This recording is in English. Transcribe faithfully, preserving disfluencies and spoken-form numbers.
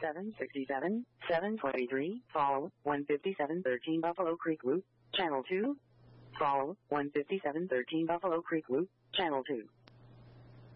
seven sixty-seven, seven twenty-three, follow, one fifty-seven thirteen Buffalo Creek Loop, Channel two, follow, one fifty-seven thirteen Buffalo Creek Loop, Channel two.